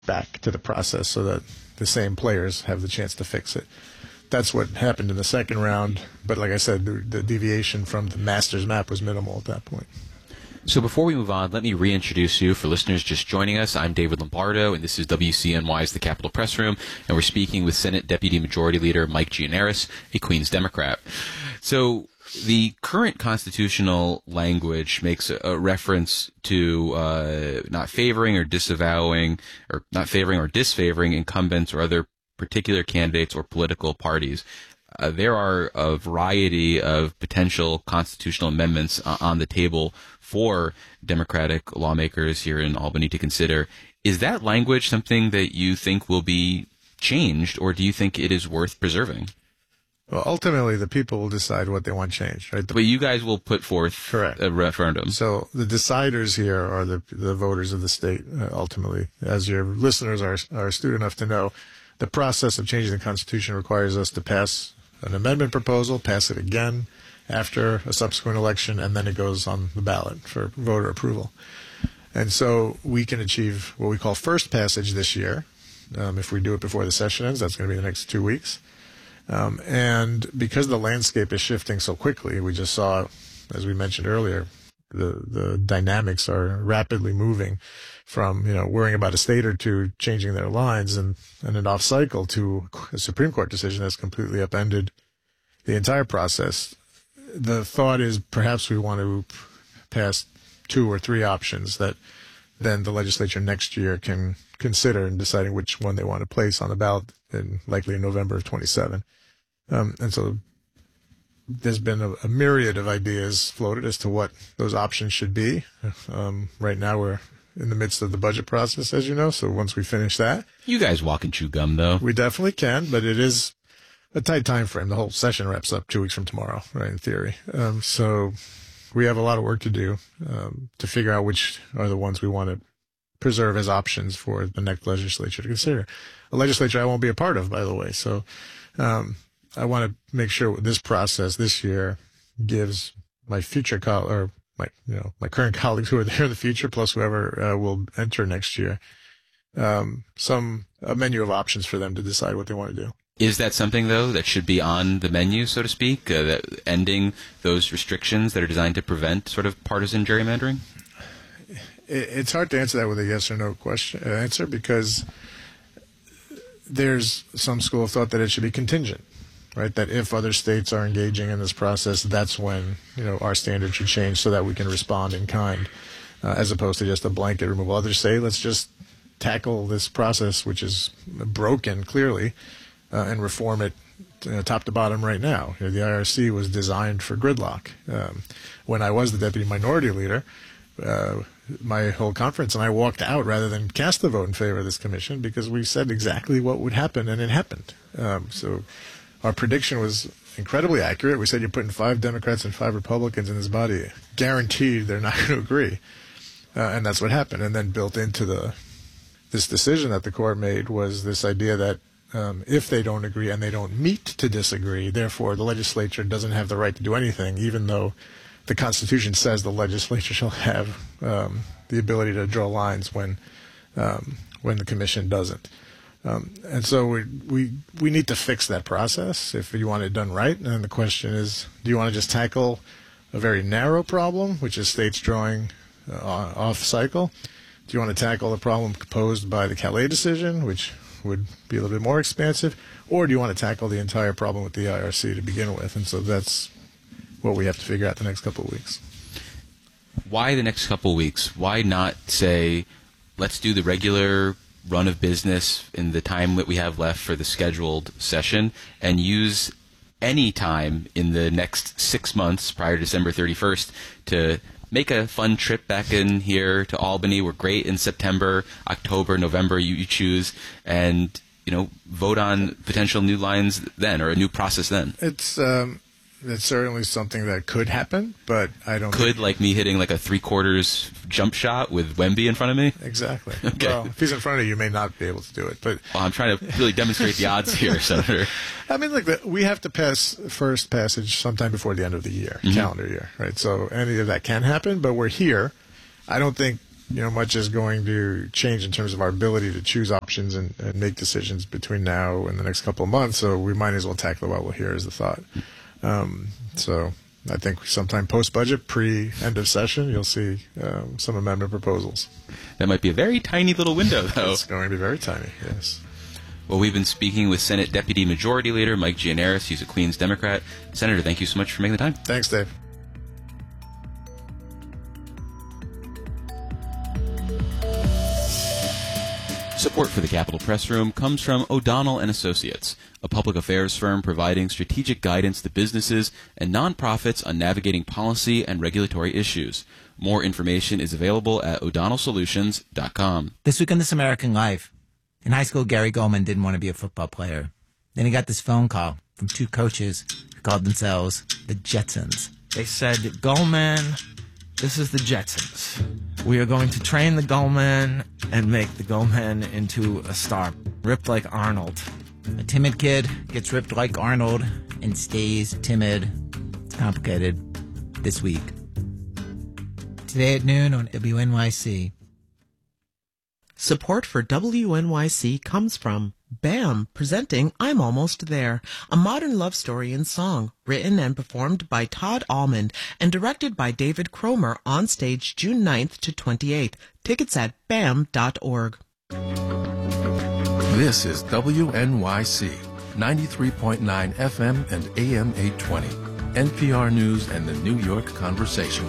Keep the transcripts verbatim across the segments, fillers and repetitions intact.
back to the process so that the same players have the chance to fix it. That's what happened in the second round, but like I said, the, the deviation from the master's map was minimal at that point. So before we move on, let me reintroduce you for listeners just joining us. I'm David Lombardo, and this is W C N Y's The Capitol Press Room, and we're speaking with Senate Deputy Majority Leader Mike Gianaris, a Queens Democrat. So the current constitutional language makes a, a reference to uh, not favoring or disavowing, or not favoring or disfavoring incumbents or other particular candidates or political parties. Uh, there are a variety of potential constitutional amendments uh, on the table for Democratic lawmakers here in Albany to consider. Is that language something that you think will be changed, or do you think it is worth preserving? Well, ultimately, the people will decide what they want changed, right? The, but you guys will put forth correct. a referendum. So the deciders here are the the voters of the state, uh, ultimately. As your listeners are, are astute enough to know, the process of changing the Constitution requires us to pass an amendment proposal, pass it again after a subsequent election, and then it goes on the ballot for voter approval. And so we can achieve what we call first passage this year. Um, if we do it before the session ends, that's going to be the next two weeks. Um, and because the landscape is shifting so quickly, we just saw, as we mentioned earlier, the, the dynamics are rapidly moving from, you know, worrying about a state or two changing their lines and, and an off cycle to a Supreme Court decision that's completely upended the entire process. The thought is perhaps we want to pass two or three options that then the legislature next year can consider in deciding which one they want to place on the ballot in likely in November of twenty-seven. Um, and so there's been a, a myriad of ideas floated as to what those options should be. Um, right now we're in the midst of the budget process, as you know, so once we finish that. You guys walk and chew gum, though. We definitely can, but it is a tight time frame. The whole session wraps up two weeks from tomorrow, right, in theory. Um, so we have a lot of work to do um, to figure out which are the ones we want to preserve as options for the next legislature to consider. A legislature I won't be a part of, by the way. So um, I want to make sure this process this year gives my future co- or my you know my current colleagues who are there in the future, plus whoever uh, will enter next year, um, some a menu of options for them to decide what they want to do. Is that something, though, that should be on the menu, so to speak, uh, that ending those restrictions that are designed to prevent sort of partisan gerrymandering? It's hard to answer that with a yes or no question uh, answer because there's some school of thought that it should be contingent, right? That if other states are engaging in this process, that's when you know our standard should change so that we can respond in kind, uh, as opposed to just a blanket removal. Others say let's just tackle this process, which is broken clearly, uh, and reform it you know, top to bottom right now. You know, the I R C was designed for gridlock. Um, when I was the deputy minority leader, uh, my whole conference and I walked out rather than cast the vote in favor of this commission because we said exactly what would happen, and it happened. Um, so our prediction was incredibly accurate. We said you're putting five Democrats and five Republicans in this body. Guaranteed they're not going to agree. Uh, and that's what happened. And then built into the this decision that the court made was this idea that um, if they don't agree and they don't meet to disagree, therefore the legislature doesn't have the right to do anything, even though the Constitution says the legislature shall have um, the ability to draw lines when um, when the commission doesn't. Um, and so we, we we need to fix that process if you want it done right. And the question is, do you want to just tackle a very narrow problem, which is states drawing uh, off cycle? Do you want to tackle the problem posed by the Calais decision, which would be a little bit more expansive? Or do you want to tackle the entire problem with the I R C to begin with? And so that's what we have to figure out the next couple of weeks. Why the next couple of weeks? Why not say, let's do the regular run of business in the time that we have left for the scheduled session and use any time in the next six months prior to December thirty-first to make a fun trip back in here to Albany. We're great in September, October, November, you, you choose, and you know, vote on potential new lines then, or a new process then. It's um, it's certainly something that could happen, but I don't Could, think... like me hitting like a three-quarters jump shot with Wemby in front of me? Exactly. Okay. Well, if he's in front of you, you may not be able to do it. But well, I'm trying to really demonstrate the odds here, Senator. I mean, look, the, we have to pass first passage sometime before the end of the year, mm-hmm. calendar year, right? So any of that can happen, but we're here. I don't think you know, much is going to change in terms of our ability to choose options and, and make decisions between now and the next couple of months. So we might as well tackle it while we're here, is the thought. Um, so I think sometime post-budget, pre-end of session, you'll see um, some amendment proposals. That might be a very tiny little window, though. It's going to be very tiny, yes. Well, we've been speaking with Senate Deputy Majority Leader Mike Gianaris. He's a Queens Democrat. Senator, thank you so much for making the time. Thanks, Dave. Support for the Capitol Press Room comes from O'Donnell and Associates, a public affairs firm providing strategic guidance to businesses and nonprofits on navigating policy and regulatory issues. More information is available at o'donnell solutions dot com. This week on This American Life, in high school, Gary Goldman didn't want to be a football player. Then he got this phone call from two coaches who called themselves the Jetsons. They said, Goldman, this is the Jetsons. We are going to train the Goldman and make the Goldman into a star, ripped like Arnold. A timid kid gets ripped like Arnold and stays timid. It's complicated. This week. Today at noon on W N Y C. Support for W N Y C comes from BAM, presenting I'm Almost There, a modern love story in song, written and performed by Todd Almond and directed by David Cromer, on stage June ninth to twenty-eighth. Tickets at bam dot org. This is W N Y C, ninety-three point nine F M and A M eight twenty, N P R News and the New York Conversation.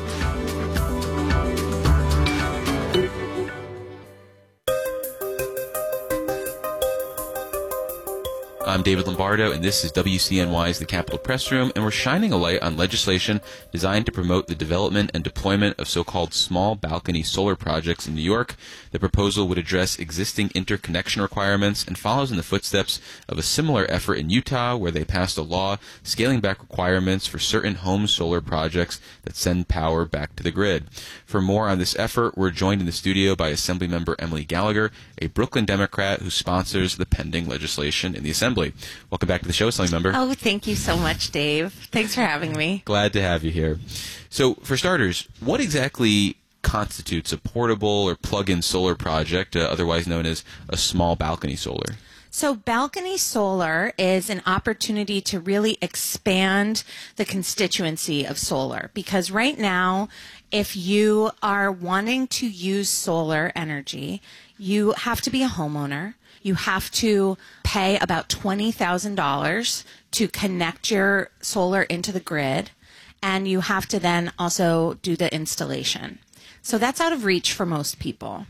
I'm David Lombardo, and this is W C N Y's The Capitol Press Room, and we're shining a light on legislation designed to promote the development and deployment of so-called small balcony solar projects in New York. The proposal would address existing interconnection requirements and follows in the footsteps of a similar effort in Utah, where they passed a law scaling back requirements for certain home solar projects that send power back to the grid. For more on this effort, we're joined in the studio by Assemblymember Emily Gallagher, a Brooklyn Democrat who sponsors the pending legislation in the Assembly. Welcome back to the show, Assemblymember. Oh, thank you so much, Dave. Thanks for having me. Glad to have you here. So, for starters, what exactly constitutes a portable or plug-in solar project, uh, otherwise known as a small balcony solar? So balcony solar is an opportunity to really expand the constituency of solar, because right now, if you are wanting to use solar energy, you have to be a homeowner. You have to pay about twenty thousand dollars to connect your solar into the grid, and you have to then also do the installation. So that's out of reach for most people.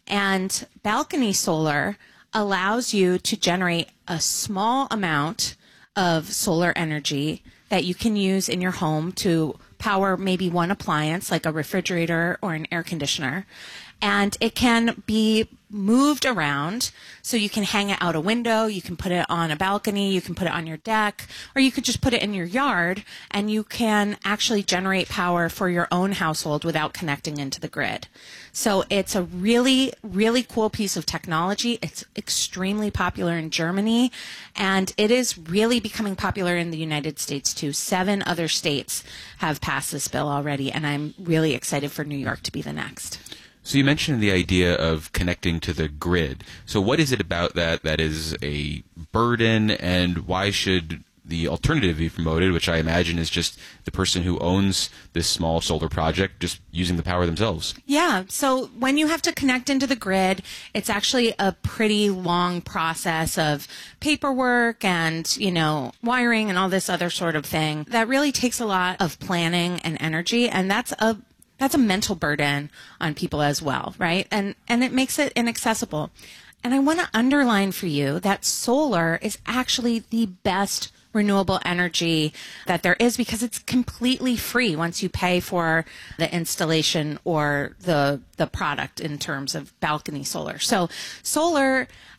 And balcony solar allows you to generate a small amount of solar energy that you can use in your home to power maybe one appliance, like a refrigerator or an air conditioner. And it can be moved around, so you can hang it out a window, you can put it on a balcony, you can put it on your deck, or you could just put it in your yard, and you can actually generate power for your own household without connecting into the grid. So it's a really, really cool piece of technology. It's extremely popular in Germany, and it is really becoming popular in the United States too. Seven other states have passed this bill already, and I'm really excited for New York to be the next. So you mentioned the idea of connecting to the grid. So what is it about that that is a burden, and why should the alternative be promoted, which I imagine is just the person who owns this small solar project just using the power themselves? Yeah. So when you have to connect into the grid, it's actually a pretty long process of paperwork and, you know, wiring and all this other sort of thing that really takes a lot of planning and energy. And that's a That's a mental burden on people as well, right? And and it makes it inaccessible. And I want to underline for you that solar is actually the best renewable energy that there is, because it's completely free once you pay for the installation or the the product in terms of balcony solar. So solar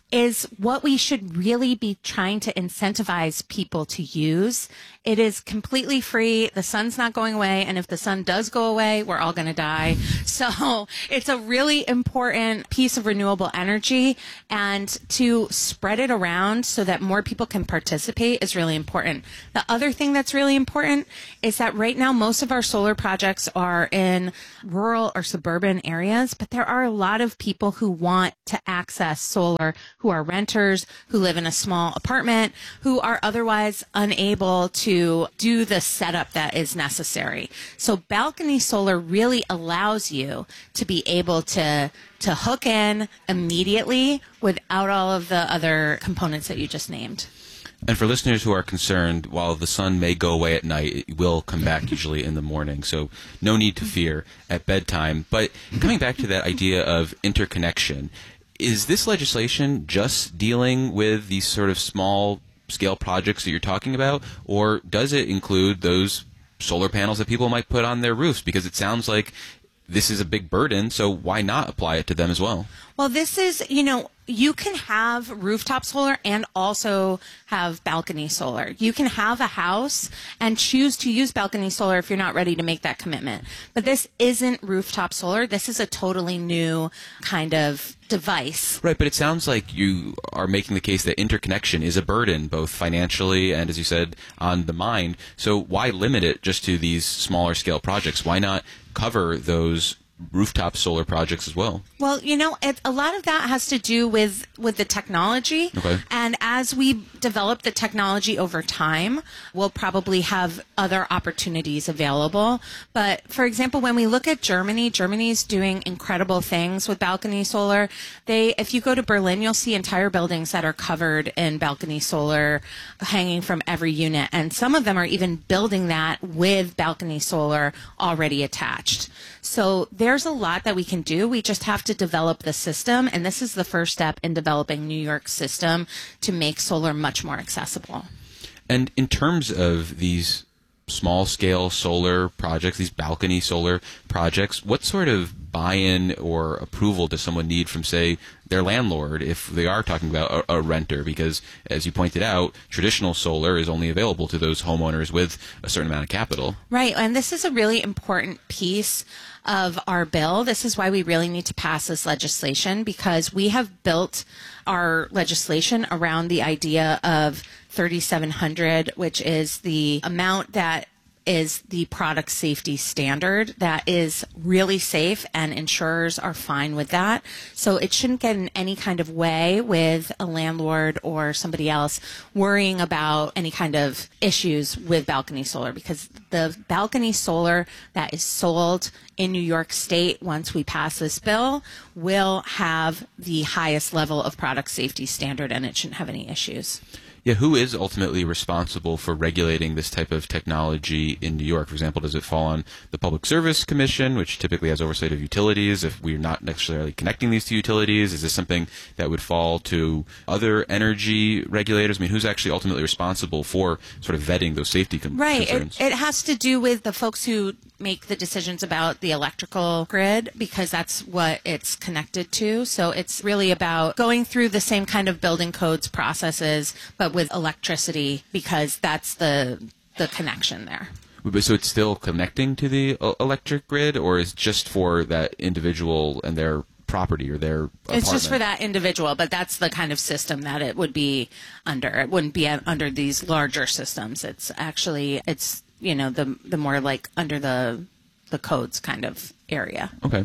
is what we should really be trying to incentivize people to use. It is completely free. The sun's not going away. And if the sun does go away, we're all going to die. So it's a really important piece of renewable energy. And to spread it around so that more people can participate is really important. The other thing that's really important is that right now, most of our solar projects are in rural or suburban areas, but there are a lot of people who want to access solar, who are renters, who live in a small apartment, who are otherwise unable to do the setup that is necessary. So balcony solar really allows you to be able to to hook in immediately without all of the other components that you just named. And for listeners who are concerned, while the sun may go away at night, it will come back usually in the morning. So no need to fear at bedtime. But coming back to that idea of interconnection, is this legislation just dealing with these sort of small scale projects that you're talking about, or does it include those solar panels that people might put on their roofs? Because it sounds like this is a big burden, so why not apply it to them as well? Well, this is, you know, you can have rooftop solar and also have balcony solar. You can have a house and choose to use balcony solar if you're not ready to make that commitment. But this isn't rooftop solar. This is a totally new kind of device. Right, but it sounds like you are making the case that interconnection is a burden, both financially and, as you said, on the mind. So why limit it just to these smaller scale projects? Why not cover those rooftop solar projects as well? Well, you know, it, a lot of that has to do with, with the technology. Okay. And as we develop the technology over time, we'll probably have other opportunities available. But for example, when we look at Germany, Germany's doing incredible things with balcony solar. They, if you go to Berlin, you'll see entire buildings that are covered in balcony solar hanging from every unit. And some of them are even building that with balcony solar already attached. So there's a lot that we can do. We just have to develop the system, and this is the first step in developing New York's system to make solar much more accessible. And in terms of these small-scale solar projects, these balcony solar projects, what sort of buy-in or approval does someone need from, say, their landlord if they are talking about a, a renter? Because, as you pointed out, traditional solar is only available to those homeowners with a certain amount of capital. Right, and this is a really important piece of our bill. This is why we really need to pass this legislation, because we have built our legislation around the idea of thirty-seven hundred, which is the amount that is the product safety standard that is really safe, and insurers are fine with that. So it shouldn't get in any kind of way with a landlord or somebody else worrying about any kind of issues with balcony solar, because the balcony solar that is sold in New York State, once we pass this bill, will have the highest level of product safety standard, and it shouldn't have any issues. Yeah, who is ultimately responsible for regulating this type of technology in New York? For example, does it fall on the Public Service Commission, which typically has oversight of utilities, if we're not necessarily connecting these to utilities? Is this something that would fall to other energy regulators? I mean, who's actually ultimately responsible for sort of vetting those safety con- right. concerns? Right. It, it has to do with the folks who make the decisions about the electrical grid, because that's what it's connected to. So it's really about going through the same kind of building codes processes, but with electricity, because that's the the connection there. So it's still connecting to the uh, electric grid, or is just for that individual and their property or their apartment? It's just for that individual, but that's the kind of system that it would be under. It wouldn't be under these larger systems. It's actually, it's, you know, the the more like under the the codes kind of area. Okay.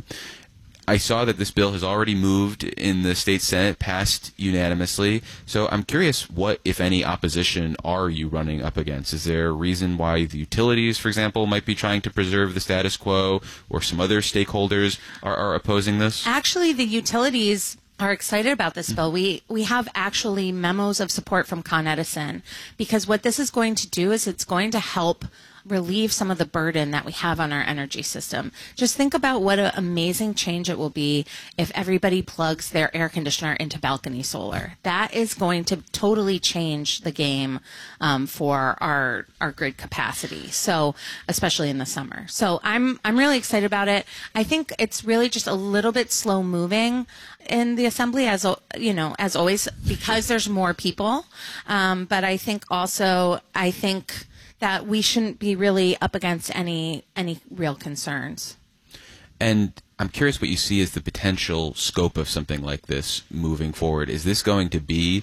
I saw that this bill has already moved in the state Senate, passed unanimously. So I'm curious, what, if any, opposition are you running up against? Is there a reason why the utilities, for example, might be trying to preserve the status quo, or some other stakeholders are, are opposing this? Actually, the utilities are excited about this bill. We we have actually memos of support from Con Edison, because what this is going to do is it's going to help relieve some of the burden that we have on our energy system. Just think about what an amazing change it will be if everybody plugs their air conditioner into balcony solar. That is going to totally change the game um, for our our grid capacity. So, especially in the summer. So I'm I'm really excited about it. I think it's really just a little bit slow moving in the assembly, as you know, as always, because there's more people. Um, but I think also, I think that we shouldn't be really up against any any real concerns. And I'm curious what you see as the potential scope of something like this moving forward. Is this going to be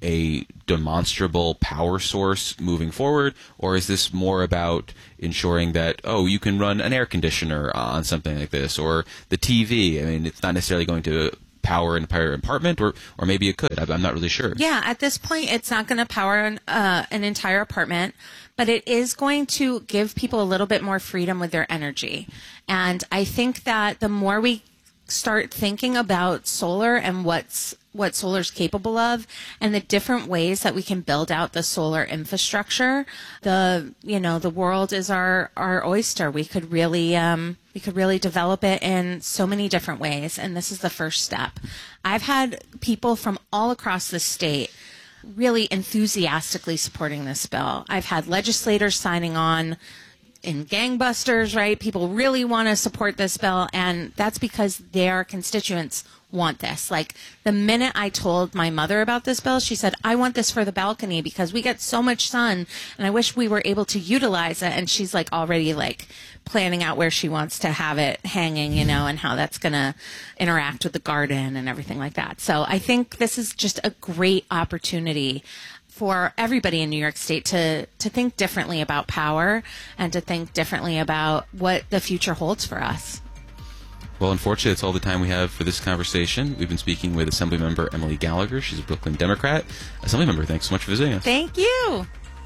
a demonstrable power source moving forward, or is this more about ensuring that, oh, you can run an air conditioner on something like this, or the T V? I mean, it's not necessarily going to power an entire apartment, or, or maybe it could. I'm not really sure. Yeah, at this point, it's not going to power an, uh, an entire apartment, but it is going to give people a little bit more freedom with their energy. And I think that the more we start thinking about solar and what's what solar's capable of and the different ways that we can build out the solar infrastructure, the you know the world is our our oyster. We could really um, we could really develop it in so many different ways, and this is the first step. I've had people from all across the state really enthusiastically supporting this bill. I've had legislators signing on in gangbusters, right? People really want to support this bill, and that's because their constituents want this. Like, the minute I told my mother about this bill, she said, I want this for the balcony because we get so much sun, and I wish we were able to utilize it. And she's like already like planning out where she wants to have it hanging, you know, and how that's going to interact with the garden and everything like that. So I think this is just a great opportunity for everybody in New York State to, to think differently about power and to think differently about what the future holds for us. Well, unfortunately, that's all the time we have for this conversation. We've been speaking with Assemblymember Emily Gallagher. She's a Brooklyn Democrat. Assemblymember, thanks so much for visiting us. Thank you.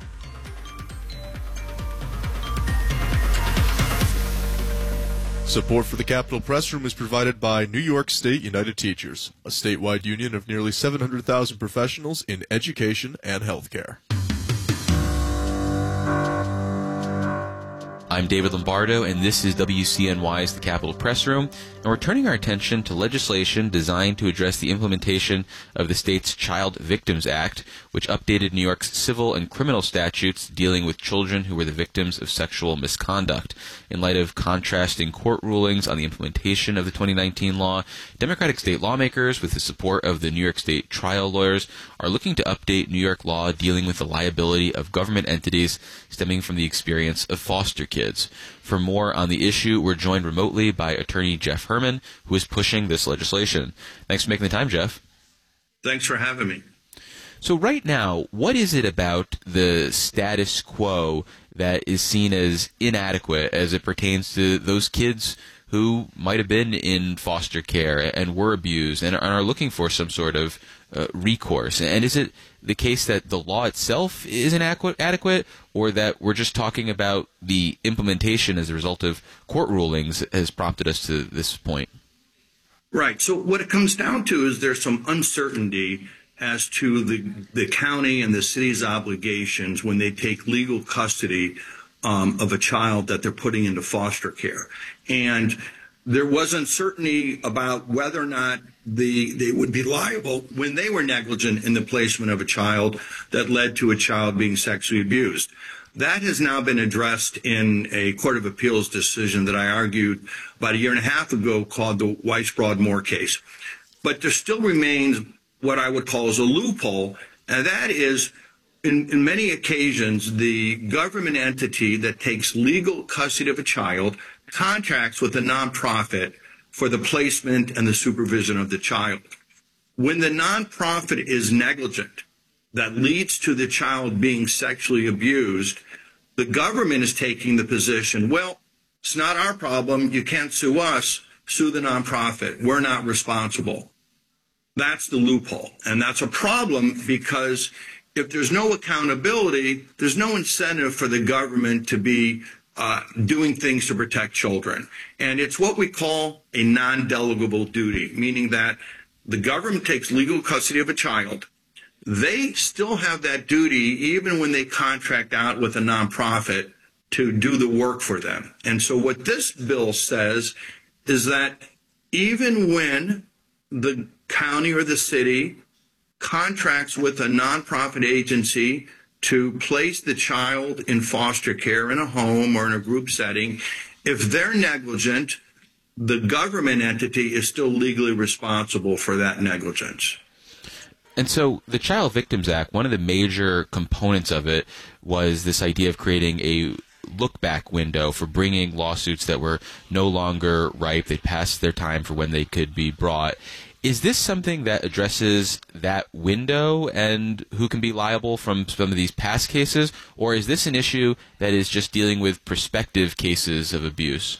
Support for the Capitol Press Room is provided by New York State United Teachers, a statewide union of nearly seven hundred thousand professionals in education and healthcare. I'm David Lombardo, and this is W C N Y's The Capitol Press Room, and we're turning our attention to legislation designed to address the implementation of the state's Child Victims Act, which updated New York's civil and criminal statutes dealing with children who were the victims of sexual misconduct. In light of contrasting court rulings on the implementation of the twenty nineteen law, Democratic state lawmakers, with the support of the New York State trial lawyers, are looking to update New York law dealing with the liability of government entities stemming from the experience of foster kids. For more on the issue, we're joined remotely by attorney Jeff Herman, who is pushing this legislation. Thanks for making the time, Jeff. Thanks for having me. So right now, what is it about the status quo that is seen as inadequate as it pertains to those kids who might have been in foster care and were abused and are looking for some sort of uh, recourse? And is it the case that the law itself isn't adequate, or that we're just talking about the implementation as a result of court rulings has prompted us to this point? Right. So what it comes down to is there's some uncertainty as to the, the county and the city's obligations when they take legal custody um, of a child that they're putting into foster care. And there was uncertainty about whether or not the, they would be liable when they were negligent in the placement of a child that led to a child being sexually abused. That has now been addressed in a Court of Appeals decision that I argued about a year and a half ago called the Weiss-Broadmoor case. But there still remains what I would call as a loophole, and that is, in, in many occasions, the government entity that takes legal custody of a child contracts with a nonprofit for the placement and the supervision of the child. When the nonprofit is negligent, that leads to the child being sexually abused, the government is taking the position, well, it's not our problem, you can't sue us, sue the nonprofit, we're not responsible. That's the loophole, and that's a problem because if there's no accountability, there's no incentive for the government to be uh, doing things to protect children. And it's what we call a non-delegable duty, meaning that the government takes legal custody of a child. They still have that duty even when they contract out with a nonprofit to do the work for them. And so what this bill says is that even when the county or the city contracts with a nonprofit agency to place the child in foster care in a home or in a group setting, if they're negligent, the government entity is still legally responsible for that negligence. And so the Child Victims Act, one of the major components of it was this idea of creating a look-back window for bringing lawsuits that were no longer ripe. They passed their time for when they could be brought. Is this something that addresses that window and who can be liable from some of these past cases? Or is this an issue that is just dealing with prospective cases of abuse?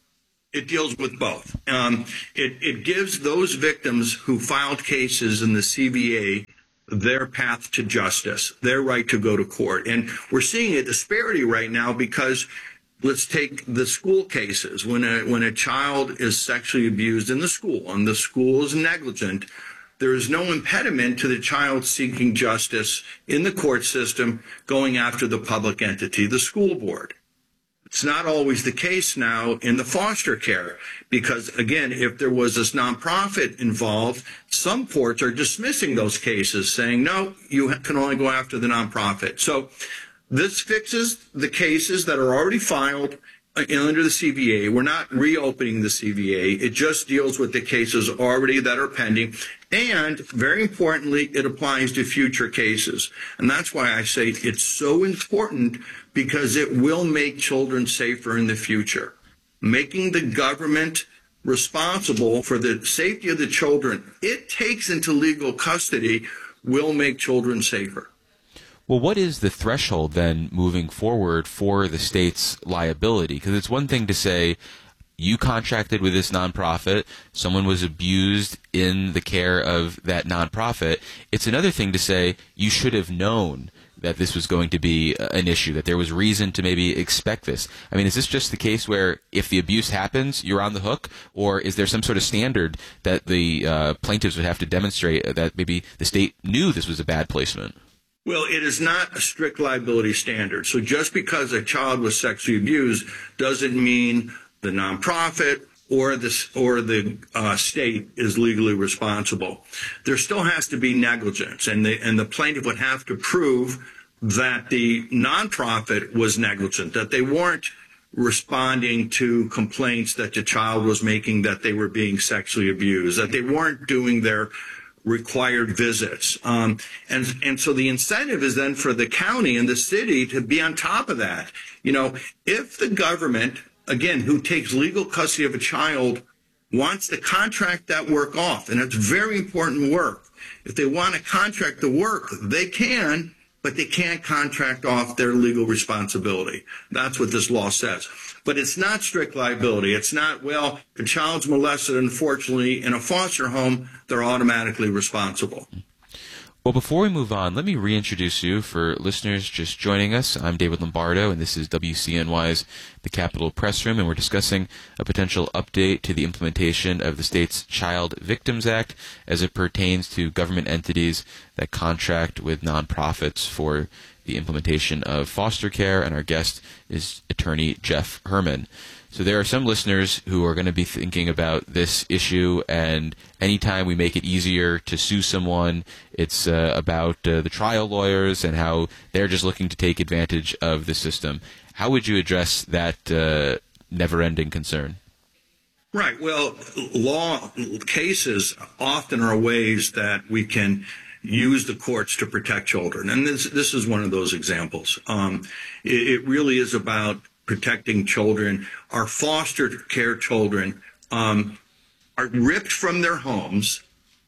It deals with both. Um, it, it gives those victims who filed cases in the C V A their path to justice, their right to go to court. And we're seeing a disparity right now because let's take the school cases. When a, when a child is sexually abused in the school and the school is negligent, there is no impediment to the child seeking justice in the court system going after the public entity, the school board. It's not always the case now in the foster care because, again, if there was this nonprofit involved, some courts are dismissing those cases, saying, no, you can only go after the nonprofit. So this fixes the cases that are already filed under the C V A. We're not reopening the C V A. It just deals with the cases already that are pending. And very importantly, it applies to future cases. And that's why I say it's so important because it will make children safer in the future. Making the government responsible for the safety of the children it takes into legal custody will make children safer. Well, what is the threshold then moving forward for the state's liability? Because it's one thing to say you contracted with this nonprofit, someone was abused in the care of that nonprofit. It's another thing to say you should have known that this was going to be an issue, that there was reason to maybe expect this. I mean, is this just the case where if the abuse happens, you're on the hook? Or is there some sort of standard that the uh, plaintiffs would have to demonstrate that maybe the state knew this was a bad placement? Well, it is not a strict liability standard. So just because a child was sexually abused doesn't mean the nonprofit or the, or the uh, state is legally responsible. There still has to be negligence, and the, and the plaintiff would have to prove that the nonprofit was negligent, that they weren't responding to complaints that the child was making that they were being sexually abused, that they weren't doing their required visits. Um, and, and so the incentive is then for the county and the city to be on top of that. You know, if the government, again, who takes legal custody of a child, wants to contract that work off, and it's very important work. If they want to contract the work, they can, but they can't contract off their legal responsibility. That's what this law says. But it's not strict liability. It's not, well, if a child's molested, unfortunately, in a foster home, they're automatically responsible. Well, before we move on, let me reintroduce you for listeners just joining us. I'm David Lombardo, and this is W C N Y's The Capitol Press Room, and we're discussing a potential update to the implementation of the state's Child Victims Act as it pertains to government entities that contract with nonprofits for the implementation of foster care, and our guest is attorney Jeff Herman. So there are some listeners who are going to be thinking about this issue, and anytime we make it easier to sue someone, it's uh, about uh, the trial lawyers and how they're just looking to take advantage of the system. How would you address that uh, never-ending concern? Right. Well, law cases often are ways that we can use the courts to protect children. And this, this is one of those examples. Um, it, it really is about protecting children. Our foster care children um, are ripped from their homes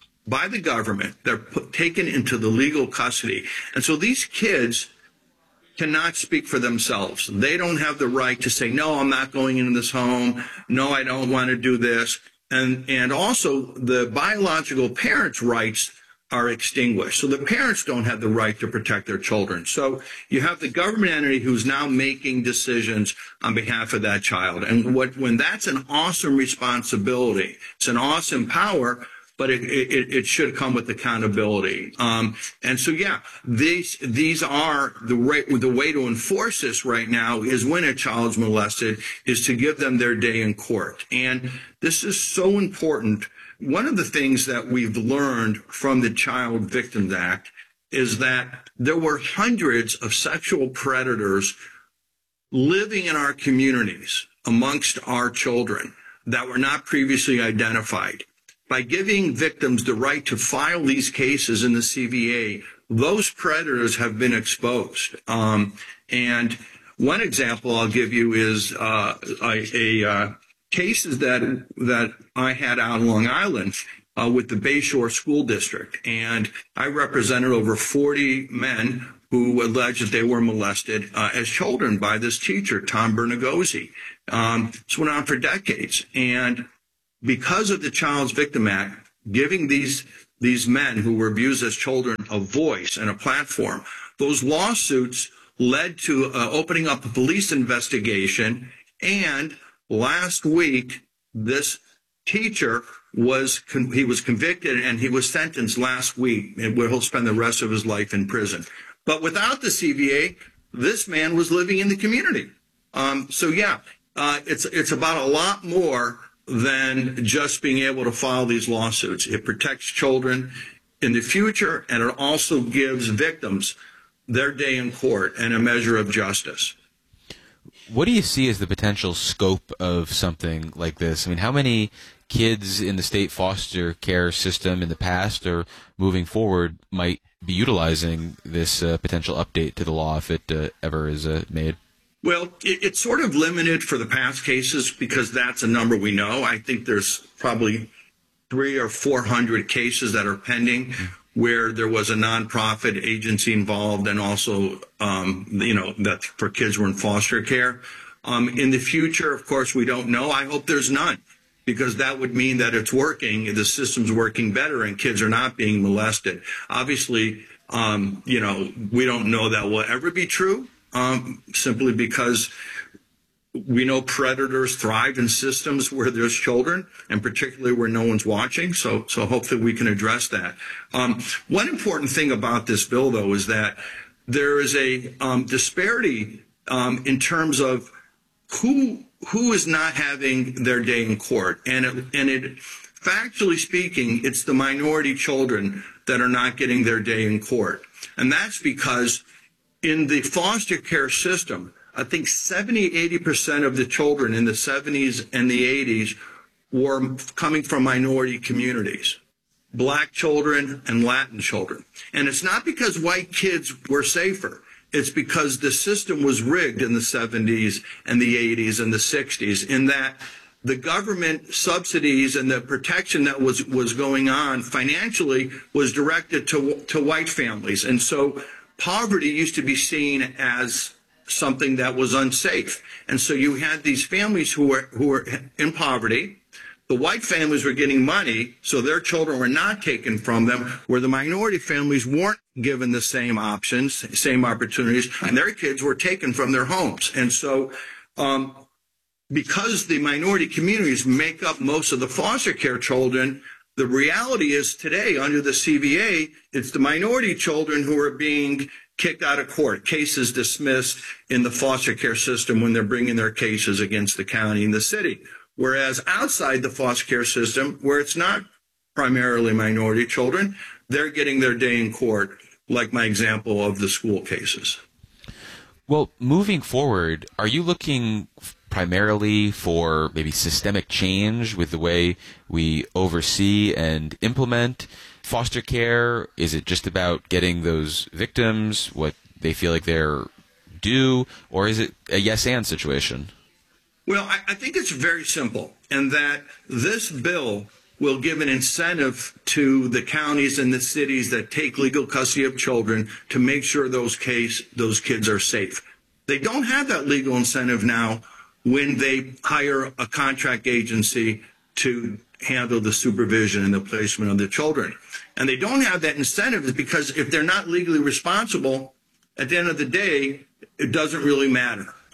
by the government. They're put, taken into the legal custody. And so these kids cannot speak for themselves. They don't have the right to say, no, I'm not going into this home. No, I don't want to do this. And, and also the biological parents' rights are extinguished. So the parents don't have the right to protect their children. So you have the government entity who's now making decisions on behalf of that child. And what, when that's an awesome responsibility, it's an awesome power, but it, it, it should come with accountability. Um, and so, yeah, these these are the way, the way to enforce this right now is when a child's molested is to give them their day in court. And this is so important. One of the things that we've learned from the Child Victims Act is that there were hundreds of sexual predators living in our communities amongst our children that were not previously identified. By giving victims the right to file these cases in the C V A, those predators have been exposed. Um, and one example I'll give you is uh, a, a uh, cases that that I had out on Long Island uh, with the Bayshore School District, and I represented over forty men who alleged that they were molested uh, as children by this teacher, Tom Bernagozzi. Um, this went on for decades, and because of the Child Victims Act, giving these these men who were abused as children a voice and a platform, those lawsuits led to uh, opening up a police investigation. And last week, this teacher was con- he was convicted and he was sentenced last week, and where he'll spend the rest of his life in prison. But without the C V A, this man was living in the community. Um, so yeah, uh, it's it's about a lot more than just being able to file these lawsuits. It protects children in the future, and it also gives victims their day in court and a measure of justice. What do you see as the potential scope of something like this? I mean, how many kids in the state foster care system in the past or moving forward might be utilizing this uh, potential update to the law if it uh, ever is uh, made? Well, it, it's sort of limited for the past cases because that's a number we know. I think there's probably three or four hundred cases that are pending where there was a nonprofit agency involved, and also, um, you know, that for kids who were in foster care. Um, in the future, of course, we don't know. I hope there's none, because that would mean that it's working, the system's working better, and kids are not being molested. Obviously, um, you know, we don't know that will ever be true. Um, simply because we know predators thrive in systems where there's children, and particularly where no one's watching. So, so hopefully we can address that. Um, one important thing about this bill, though, is that there is a um, disparity um, in terms of who who is not having their day in court, and it, and it, factually speaking, it's the minority children that are not getting their day in court, and that's because in the foster care system, I think seventy, eighty percent of the children in the seventies and the eighties were coming from minority communities, black children and Latin children. And it's not because white kids were safer. It's because the system was rigged in the seventies and the eighties and the sixties, in that the government subsidies and the protection that was, was going on financially was directed to, to white families. And so poverty used to be seen as something that was unsafe. And so you had these families who were who were in poverty. The white families were getting money, so their children were not taken from them, where the minority families weren't given the same options, same opportunities, and their kids were taken from their homes. And so um, because the minority communities make up most of the foster care children, the reality is today, under the C V A, it's the minority children who are being kicked out of court, cases dismissed in the foster care system when they're bringing their cases against the county and the city. Whereas outside the foster care system, where it's not primarily minority children, they're getting their day in court, like my example of the school cases. Well, moving forward, are you looking primarily for maybe systemic change with the way we oversee and implement foster care? Is it just about getting those victims what they feel like they're due, or is it a yes-and situation? Well, I, I think it's very simple, and that this bill will give an incentive to the counties and the cities that take legal custody of children to make sure those case those kids are safe. They don't have that legal incentive now when they hire a contract agency to handle the supervision and the placement of the children. And they don't have that incentive because if they're not legally responsible, at the end of the day, it doesn't really matter.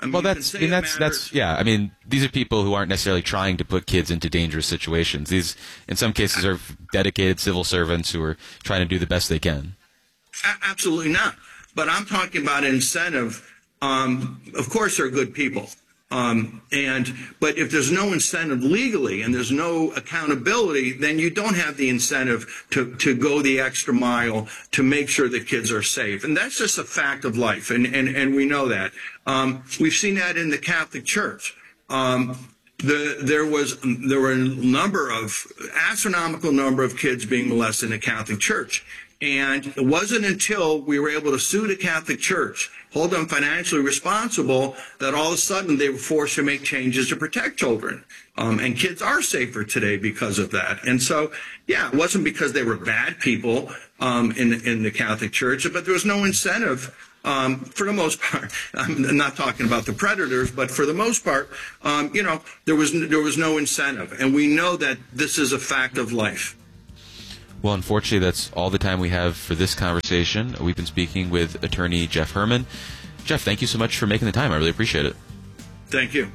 I mean, Well, you can that's, say I mean, it that's, matters. that's, yeah. I mean, these are people who aren't necessarily trying to put kids into dangerous situations. These, in some cases, are dedicated civil servants who are trying to do the best they can. A- absolutely not. But I'm talking about incentive. Um, of course, they're good people. Um, and but if there's no incentive legally and there's no accountability, then you don't have the incentive to, to go the extra mile to make sure that kids are safe. And that's just a fact of life. And, and, and we know that. Um, we've seen that in the Catholic Church. Um, the, there was there were a number of astronomical number of kids being molested in the Catholic Church. And it wasn't until we were able to sue the Catholic Church, hold them financially responsible, that all of a sudden they were forced to make changes to protect children. Um, and kids are safer today because of that. And so, yeah, it wasn't because they were bad people um, in, in the Catholic Church, but there was no incentive. Um, for the most part, I'm not talking about the predators, but for the most part, um, you know, there was there was no incentive. And we know that this is a fact of life. Well, unfortunately, that's all the time we have for this conversation. We've been speaking with attorney Jeff Herman. Jeff, thank you so much for making the time. I really appreciate it. Thank you.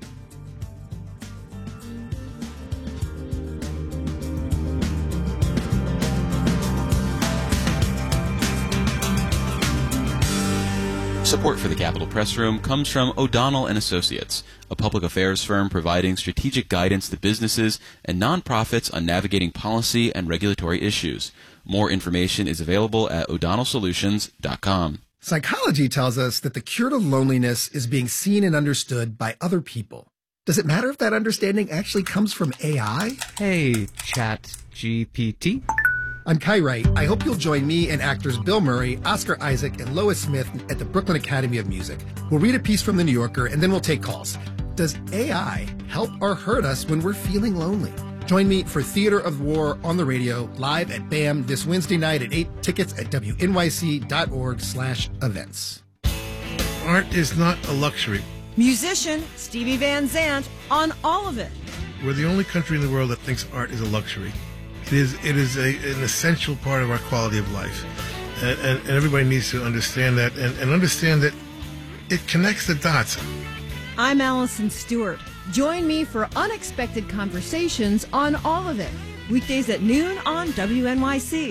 Support for the Capitol Press Room comes from O'Donnell and Associates, a public affairs firm providing strategic guidance to businesses and nonprofits on navigating policy and regulatory issues. More information is available at o'donnell solutions dot com. Psychology tells us that the cure to loneliness is being seen and understood by other people. Does it matter if that understanding actually comes from A I? Hey, Chat G P T. I'm Kai Wright. I hope you'll join me and actors Bill Murray, Oscar Isaac, and Lois Smith at the Brooklyn Academy of Music. We'll read a piece from The New Yorker, and then we'll take calls. Does A I help or hurt us when we're feeling lonely? Join me for Theater of War on the radio, live at BAM this Wednesday night at eight. Tickets at W N Y C dot org slash events. Art is not a luxury. Musician Stevie Van Zandt on all of it. We're the only country in the world that thinks art is a luxury. It is it is a, an essential part of our quality of life. And, and, and everybody needs to understand that and, and understand that it connects the dots. I'm Allison Stewart. Join me for unexpected conversations on all of it. Weekdays at noon on W N Y C.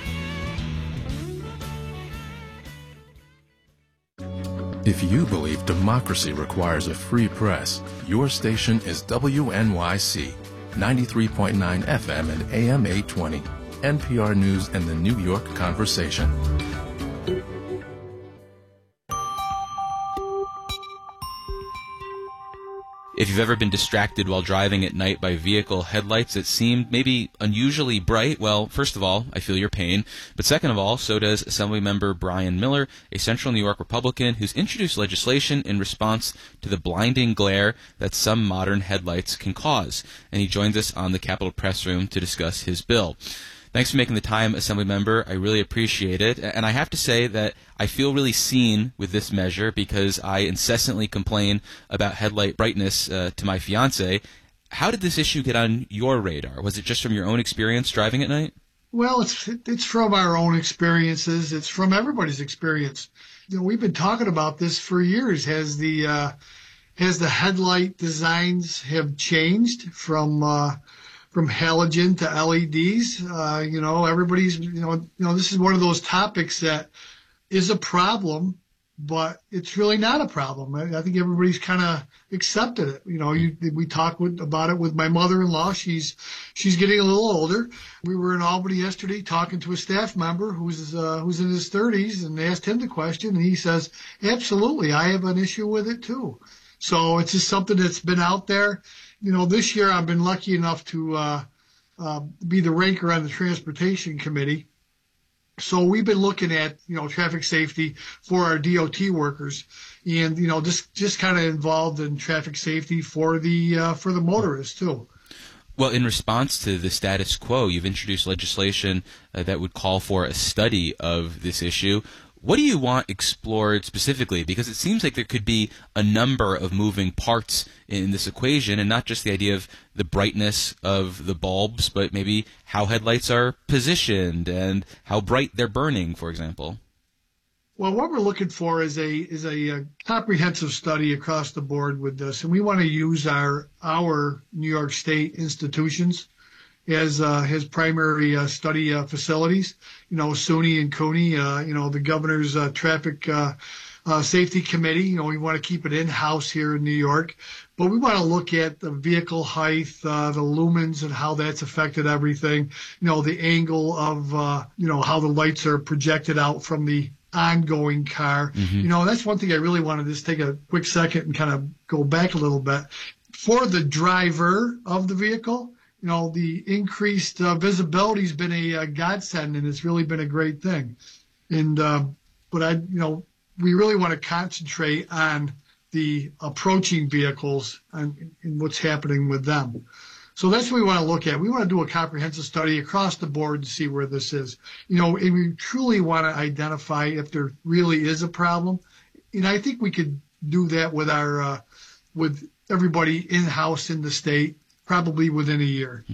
If you believe democracy requires a free press, your station is W N Y C, ninety-three point nine F M and A M eight twenty, N P R News and the New York Conversation. If you've ever been distracted while driving at night by vehicle headlights that seemed maybe unusually bright, well, first of all, I feel your pain. But second of all, so does Assemblymember Brian Miller, a Central New York Republican who's introduced legislation in response to the blinding glare that some modern headlights can cause. And he joins us on the Capitol Press Room to discuss his bill. Thanks for making the time, Assemblymember. I really appreciate it. And I have to say that I feel really seen with this measure because I incessantly complain about headlight brightness uh, to my fiance. How did this issue get on your radar? Was it just from your own experience driving at night? Well, it's it's from our own experiences. It's from everybody's experience. You know, we've been talking about this for years. Has the uh, has the headlight designs have changed from uh, from halogen to L E Ds? Uh, you know, everybody's you know you know this is one of those topics that is a problem, but it's really not a problem. I, I think everybody's kind of accepted it. You know, you, we talked with, about it with my mother-in-law. She's she's getting a little older. We were in Albany yesterday talking to a staff member who's uh, who's in his thirties and asked him the question, and he says, absolutely, I have an issue with it too. So it's just something that's been out there. You know, this year I've been lucky enough to uh, uh, be the ranker on the Transportation Committee. So we've been looking at, you know, traffic safety for our D O T workers and, you know, just, just kind of involved in traffic safety for the uh, for the motorists, too. Well, in response to the status quo, you've introduced legislation uh, that would call for a study of this issue. What do you want explored specifically? Because it seems like there could be a number of moving parts in this equation, and not just the idea of the brightness of the bulbs, but maybe how headlights are positioned and how bright they're burning, for example. Well, what we're looking for is a is a, a comprehensive study across the board with this, and we want to use our our New York State institutions as uh, his primary uh, study uh, facilities. You know, SUNY and CUNY. Uh, you know, the governor's uh, traffic uh, uh, safety committee. You know, we want to keep it in house here in New York, but we want to look at the vehicle height, uh, the lumens, and how that's affected everything. You know, the angle of uh, you know how the lights are projected out from the ongoing car. Mm-hmm. You know, that's one thing I really want to just take a quick second and kind of go back a little bit. For the driver of the vehicle, you know, the increased uh, visibility has been a, a godsend, and it's really been a great thing. And, uh, but I, you know, we really want to concentrate on the approaching vehicles and, and what's happening with them. So that's what we want to look at. We want to do a comprehensive study across the board and see where this is. You know, and we truly want to identify if there really is a problem. And I think we could do that with our, uh, with everybody in-house in the state, probably within a year.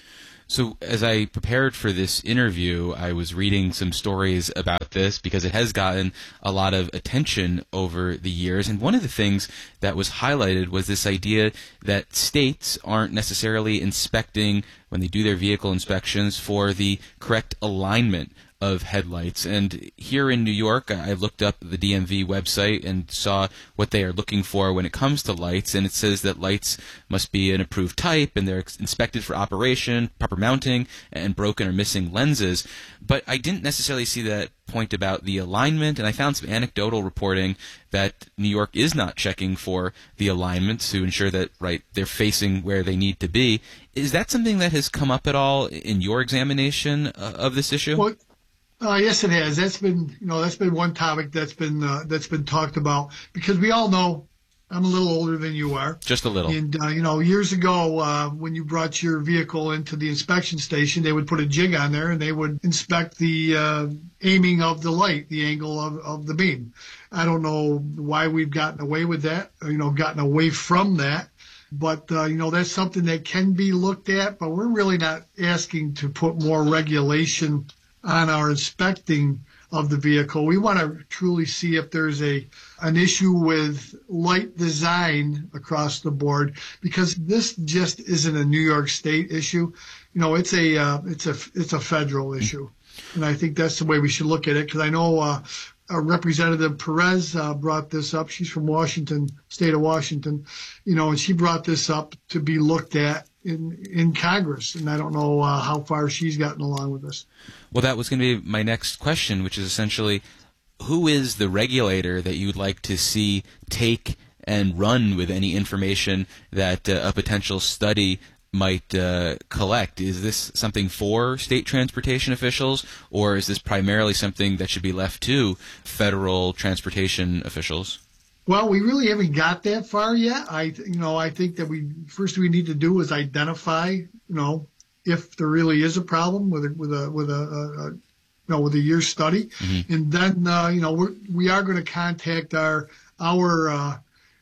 So as I prepared for this interview, I was reading some stories about this because it has gotten a lot of attention over the years. And one of the things that was highlighted was this idea that states aren't necessarily inspecting, when they do their vehicle inspections, for the correct alignment of headlights. And here in New York, I looked up the D M V website and saw what they are looking for when it comes to lights, and it says that lights must be an approved type and they're inspected for operation, proper mounting, and broken or missing lenses. But I didn't necessarily see that point about the alignment, and I found some anecdotal reporting that New York is not checking for the alignment to ensure that, right, they're facing where they need to be. Is that something that has come up at all in your examination uh, of this issue? Well, Uh, yes, it has. That's been, you know, that's been one topic that's been uh, that's been talked about, because we all know I'm a little older than you are. Just a little. And uh, you know, years ago, uh, when you brought your vehicle into the inspection station, they would put a jig on there and they would inspect the uh, aiming of the light, the angle of, of the beam. I don't know why we've gotten away with that, or, you know, gotten away from that. But, uh, you know, that's something that can be looked at, but we're really not asking to put more regulation on our inspecting of the vehicle. We want to truly see if there's a an issue with light design across the board, because this just isn't a New York State issue. You know, it's a uh, it's a it's a federal issue, and I think that's the way we should look at it. Because I know uh, uh, Representative Perez uh, brought this up. She's from Washington, state of Washington, you know, and she brought this up to be looked at in in Congress, and I don't know uh, how far she's gotten along with this. Well, that was going to be my next question, which is essentially, who is the regulator that you'd like to see take and run with any information that uh, a potential study might uh, collect? Is this something for state transportation officials, or is this primarily something that should be left to federal transportation officials? Well, we really haven't got that far yet. I, you know, I think that we first we need to do is identify, you know, if there really is a problem with a with a with a, a, a you know with a year study, mm-hmm. and then uh, you know we're, we are going to contact our our uh,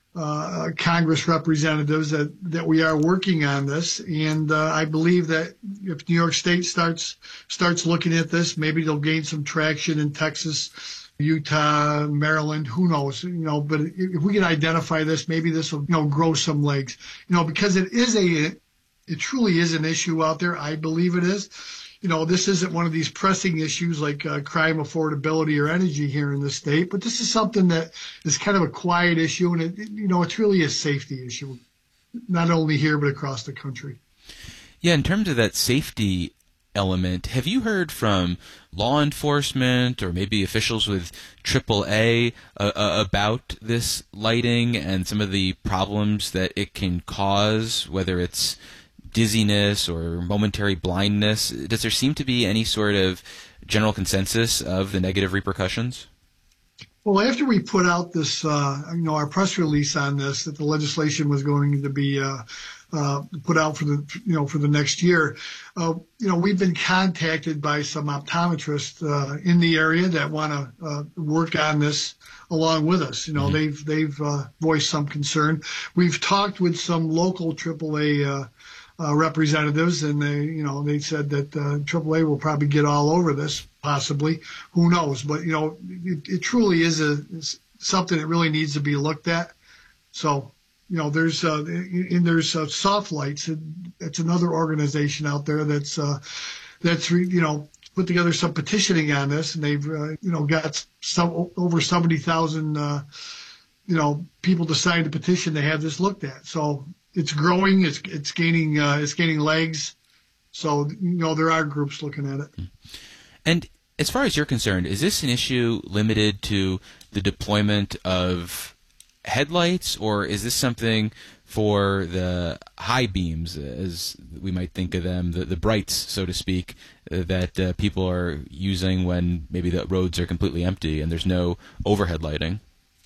uh, Congress representatives that that we are working on this, and uh, I believe that if New York State starts starts looking at this, maybe they'll gain some traction in Texas, Utah, Maryland, who knows, you know, but if we can identify this, maybe this will, you know, grow some legs, you know, because it is a, it truly is an issue out there. I believe it is. You know, this isn't one of these pressing issues like uh, crime, affordability, or energy here in the state, but this is something that is kind of a quiet issue, and it, you know, it's really a safety issue, not only here, but across the country. Yeah, in terms of that safety element, have you heard from law enforcement or maybe officials with triple A uh, uh, about this lighting and some of the problems that it can cause, whether it's dizziness or momentary blindness? Does there seem to be any sort of general consensus of the negative repercussions? Well, after we put out this, uh, you know, our press release on this, that the legislation was going to be uh, uh, put out for the, you know, for the next year, uh, you know, we've been contacted by some optometrists uh, in the area that want to uh, work on this along with us. You know, mm-hmm. they've they've uh, voiced some concern. We've talked with some local triple A uh, uh, representatives, and they, you know, they said that uh, triple A will probably get all over this. possibly. Who knows? But, you know, it, it truly is a is something that really needs to be looked at. So, you know, there's uh, and there's uh, Soft Lights. It's another organization out there that's uh, that's re, you know put together some petitioning on this, and they've uh, you know got some over seventy thousand uh, you know people to sign the petition to have this looked at. So it's growing. It's it's gaining uh, it's gaining legs. So you know there are groups looking at it. And as far as you're concerned, is this an issue limited to the deployment of headlights, or is this something for the high beams, as we might think of them, the, the brights, so to speak, uh, that uh, people are using when maybe the roads are completely empty and there's no overhead lighting?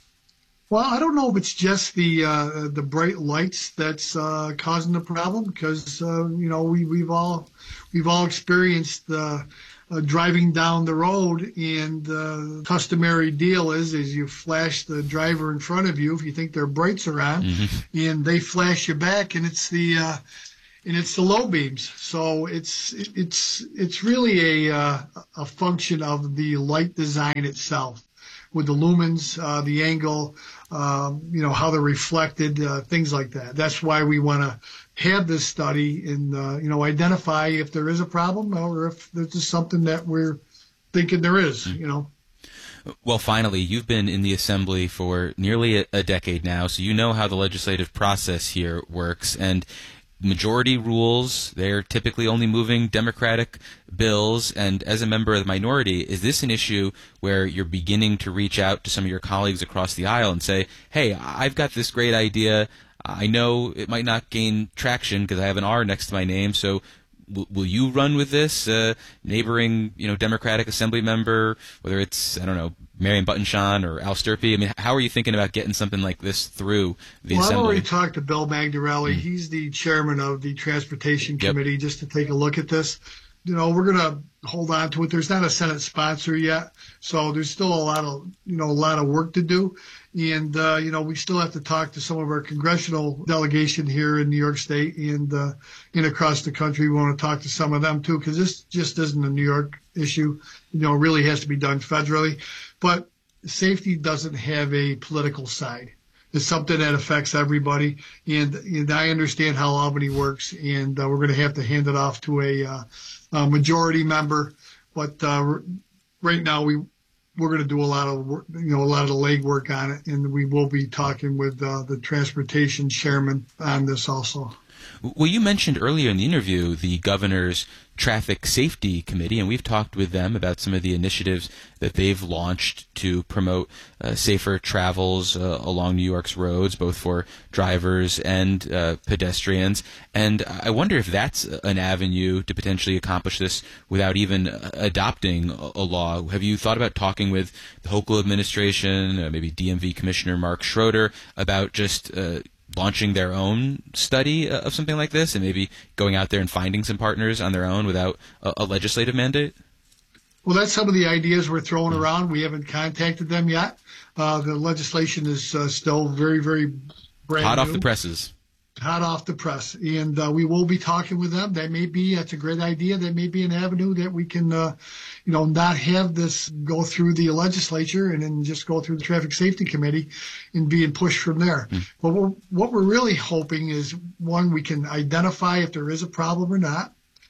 Well, I don't know if it's just the uh, the bright lights that's uh, causing the problem, because uh, you know we we've all we've all experienced uh, uh, driving down the road, and the uh, customary deal is is you flash the driver in front of you if you think their brights are on, mm-hmm. and they flash you back, and it's the uh, and it's the low beams. So it's it's it's really a uh, a function of the light design itself, with the lumens, uh, the angle, um, you know, how they're reflected, uh, things like that. That's why we want to have this study and, uh, you know, identify if there is a problem or if there's just something that we're thinking there is, you know. Well, finally, you've been in the Assembly for nearly a, a decade now, so you know how the legislative process here works. And majority rules, they're typically only moving Democratic bills, and as a member of the minority, is this an issue where you're beginning to reach out to some of your colleagues across the aisle and say, hey, I've got this great idea, I know it might not gain traction because I have an R next to my name, so w- will you run with this? Uh, neighboring, you know, Democratic Assembly member, whether it's, I don't know, Marion Buttonshaw or Al Sturpey, I mean, how are you thinking about getting something like this through the well, Assembly? I've already talked to Bill Magdarelli. Mm. He's the chairman of the Transportation yep. Committee, just to take a look at this. You know, we're going to hold on to it. There's not a Senate sponsor yet, so there's still a lot of, you know, a lot of work to do. And, uh, you know, we still have to talk to some of our congressional delegation here in New York State and, uh, and across the country. We want to talk to some of them, too, because this just isn't a New York issue. You know, it really has to be done federally. But safety doesn't have a political side. It's something that affects everybody. And, and I understand how Albany works, and uh, we're going to have to hand it off to a, uh, a majority member. But uh, right now, we we're going to do a lot of work, you know, a lot of the legwork on it, and we will be talking with uh, the transportation chairman on this also. Well, you mentioned earlier in the interview the governor's traffic safety committee, and we've talked with them about some of the initiatives that they've launched to promote uh, safer travels uh, along New York's roads, both for drivers and uh, pedestrians. And I wonder if that's an avenue to potentially accomplish this without even adopting a law. Have you thought about talking with the Hochul administration, uh, maybe D M V Commissioner Mark Schroeder, about just uh, launching their own study of something like this and maybe going out there and finding some partners on their own without a, a legislative mandate? Well, that's some of the ideas we're throwing mm-hmm. around. We haven't contacted them yet. Uh, the legislation is uh, still very, very brand Hot new. off the presses. Hot off the press. And uh, we will be talking with them. That may be, that's a great idea. That may be an avenue that we can, uh, you know, not have this go through the legislature and then just go through the Traffic Safety Committee and being pushed from there. Mm. But we're, what we're really hoping is, one, we can identify if there is a problem or not,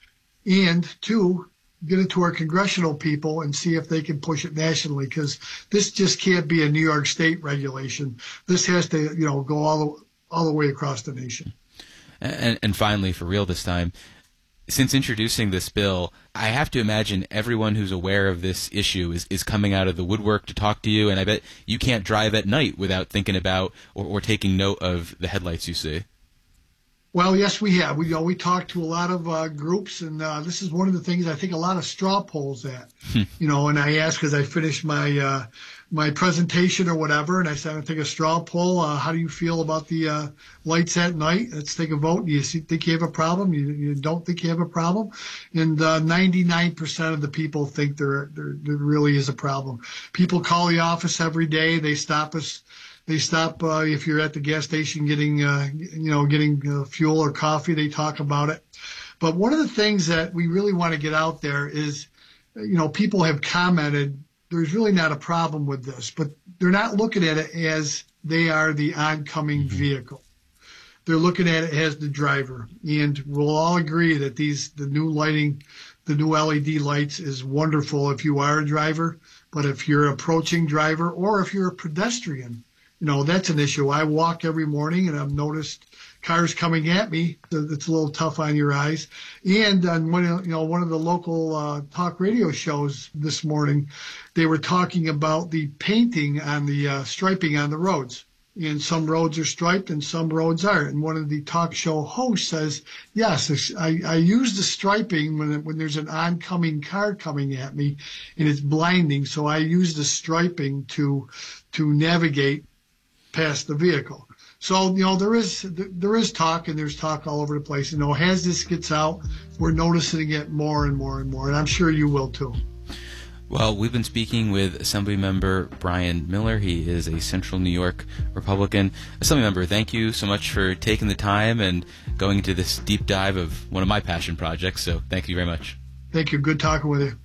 and two, get it to our congressional people and see if they can push it nationally, because this just can't be a New York State regulation. This has to, you know, go all the all the way across the nation. And, and finally, for real this time, since introducing this bill, I have to imagine everyone who's aware of this issue is, is coming out of the woodwork to talk to you, and I bet you can't drive at night without thinking about or, or taking note of the headlights you see. Well, yes, we have. We, you know, we talked to a lot of uh, groups, and uh, this is one of the things I think a lot of straw polls at. you know, and I asked, because I finished my uh, my presentation or whatever, and I said, I'm going to take a straw poll. Uh, how do you feel about the uh, lights at night? Let's take a vote. Do you see, think you have a problem? You, you don't think you have a problem? And uh, ninety-nine percent of the people think there, there there really is a problem. People call the office every day. They stop us. They stop uh, if you're at the gas station getting, uh, you know, getting uh, fuel or coffee. They talk about it. But one of the things that we really want to get out there is you know, people have commented there's really not a problem with this, but they're not looking at it as they are the oncoming mm-hmm. vehicle. They're looking at it as the driver. And we'll all agree that these, the new lighting, the new L E D lights is wonderful if you are a driver, but if you're an approaching driver or if you're a pedestrian, you know, that's an issue. I walk every morning and I've noticed cars coming at me. It's a little tough on your eyes. And on one of, you know, one of the local uh, talk radio shows this morning, they were talking about the painting on the uh, striping on the roads. And some roads are striped and some roads aren't. And one of the talk show hosts says, yes, I, I use the striping when, when there's an oncoming car coming at me and it's blinding. So I use the striping to to navigate past the vehicle. So, you know, there is there is talk, and there's talk all over the place. You know, as this gets out, we're noticing it more and more and more, and I'm sure you will too. Well, we've been speaking with Assemblymember Brian Miller. He is a Central New York Republican. Assemblymember, thank you so much for taking the time and going into this deep dive of one of my passion projects. So thank you very much. Thank you. Good talking with you.